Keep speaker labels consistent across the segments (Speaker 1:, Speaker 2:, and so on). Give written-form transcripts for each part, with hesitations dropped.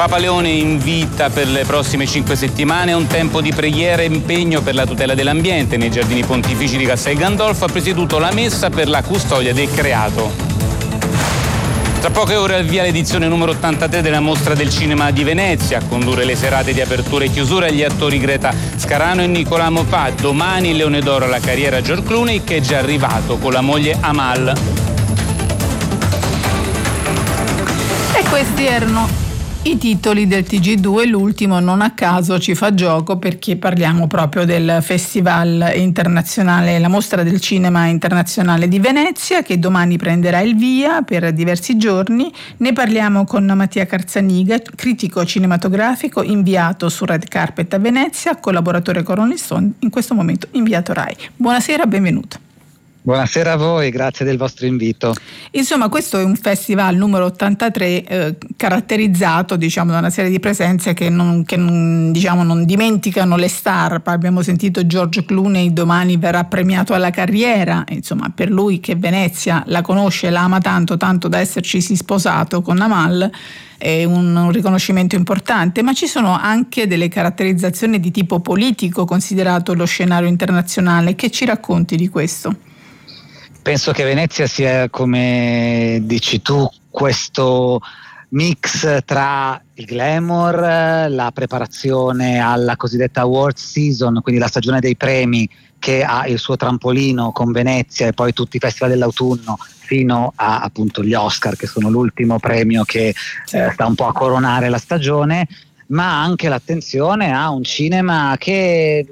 Speaker 1: Papa Leone invita per le prossime 5 settimane un tempo di preghiera e impegno per la tutela dell'ambiente. Nei giardini pontifici di Castel Gandolfo ha presieduto la messa per la custodia del creato. Tra poche ore al via l'edizione numero 83 della Mostra del Cinema di Venezia. A condurre le serate di apertura e chiusura gli attori Greta Scarano e Nicolas Maupas. Domani il Leone d'Oro alla carriera George Clooney, che è già arrivato con la moglie Amal.
Speaker 2: E questi erano i titoli del TG2, l'ultimo non a caso ci fa gioco perché parliamo proprio del Festival internazionale, la Mostra del Cinema Internazionale di Venezia, che domani prenderà il via per diversi giorni. Ne parliamo con Mattia Carzaniga, critico cinematografico, inviato su Red Carpet a Venezia, collaboratore con Rolling Stone, in questo momento inviato Rai. Buonasera, benvenuto.
Speaker 3: Buonasera a voi, grazie del vostro invito.
Speaker 2: Insomma, questo è un festival numero 83 caratterizzato, diciamo, da una serie di presenze che non dimenticano le star. Abbiamo sentito George Clooney, domani verrà premiato alla carriera, insomma, per lui che Venezia la conosce, la ama tanto da esserci sposato con Amal, è un riconoscimento importante, ma ci sono anche delle caratterizzazioni di tipo politico considerato lo scenario internazionale. Che ci racconti di questo?
Speaker 3: Penso che Venezia sia, come dici tu, questo mix tra il glamour, la preparazione alla cosiddetta award season, quindi la stagione dei premi, che ha il suo trampolino con Venezia e poi tutti i festival dell'autunno, fino a appunto gli Oscar, che sono l'ultimo premio che sta un po' a coronare la stagione, ma anche l'attenzione a un cinema che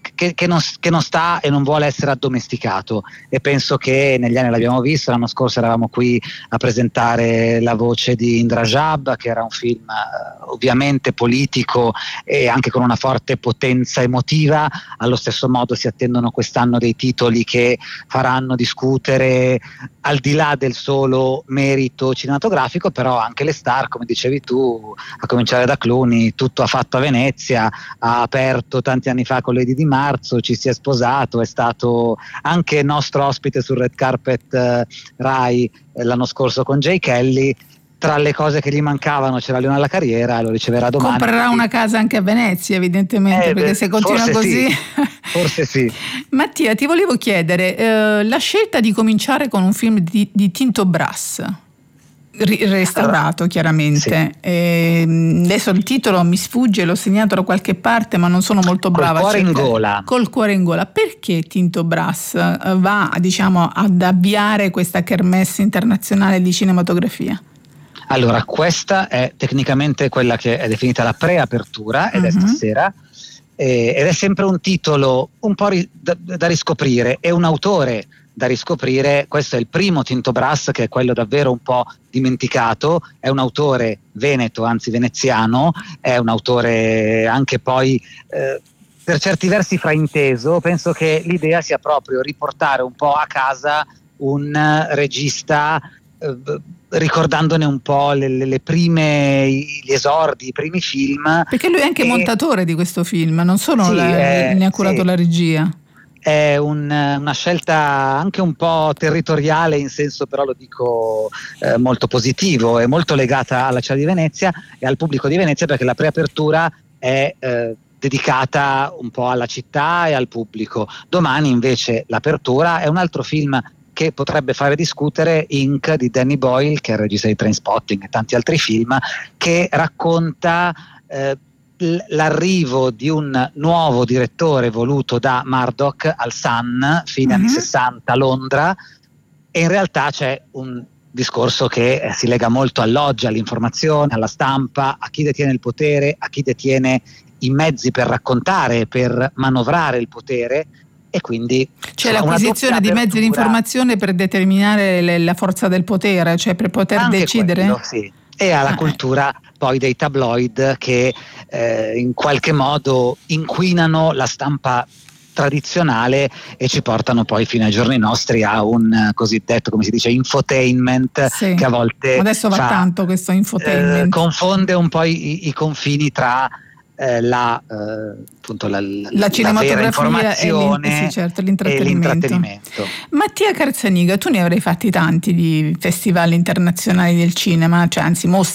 Speaker 3: non sta e non vuole essere addomesticato, e penso che negli anni l'abbiamo visto. L'anno scorso eravamo qui a presentare La voce di Indra Jab, che era un film ovviamente politico e anche con una forte potenza emotiva. Allo stesso modo si attendono quest'anno dei titoli che faranno discutere al di là del solo merito cinematografico, però anche le star, come dicevi tu, a cominciare da Clooney. Tutto ha fatto a Venezia, ha aperto tanti anni fa con Lady di Marzo, ci si è sposato, è stato anche nostro ospite sul Red Carpet Rai l'anno scorso con Jay Kelly. Tra le cose che gli mancavano c'era Leone alla carriera, lo riceverà domani.
Speaker 2: Comprerà una casa anche a Venezia, evidentemente, perché se continua così...
Speaker 3: Sì. Forse sì.
Speaker 2: Mattia, ti volevo chiedere, la scelta di cominciare con un film di Tinto Brass, restaurato chiaramente, sì. Adesso il titolo mi sfugge, l'ho segnato da qualche parte ma non sono molto brava. Col cuore in gola. Perché Tinto Brass va, diciamo, ad avviare questa kermesse internazionale di cinematografia?
Speaker 3: Allora, questa è tecnicamente quella che è definita la preapertura ed è stasera, ed è sempre un titolo un po' da riscoprire e un autore da riscoprire. Questo è il primo Tinto Brass, che è quello davvero un po' dimenticato. È un autore veneto, anzi veneziano, è un autore anche poi per certi versi frainteso. Penso che l'idea sia proprio riportare un po' a casa un regista, ricordandone un po' le prime, gli esordi, i primi film.
Speaker 2: Perché lui è anche montatore di questo film, non solo ne ha curato la regia.
Speaker 3: È una scelta anche un po' territoriale, in senso, però lo dico molto positivo, è molto legata alla città di Venezia e al pubblico di Venezia, perché la preapertura è dedicata un po' alla città e al pubblico. Domani invece l'apertura è un altro film che potrebbe fare discutere, Ink di Danny Boyle, che è il regista di Trainspotting e tanti altri film, che racconta l'arrivo di un nuovo direttore voluto da Murdoch al Sun, fine anni 60 a Londra, e in realtà c'è un discorso che si lega molto all'oggi, all'informazione, alla stampa, a chi detiene il potere, a chi detiene i mezzi per raccontare, per manovrare il potere. E quindi
Speaker 2: c'è l'acquisizione di mezzi di informazione per determinare la forza del potere, cioè per poter
Speaker 3: anche
Speaker 2: decidere.
Speaker 3: Quello, sì. E alla cultura poi dei tabloid che in qualche modo inquinano la stampa tradizionale e ci portano poi fino ai giorni nostri a un cosiddetto, come si dice, infotainment, sì, che a volte
Speaker 2: adesso va tanto questo infotainment,
Speaker 3: confonde un po' i confini tra la
Speaker 2: cinematografia
Speaker 3: vera informazione
Speaker 2: e l'intrattenimento. Mattia Carzaniga, tu ne avrai fatti tanti di festival internazionali del cinema, cioè anzi mostre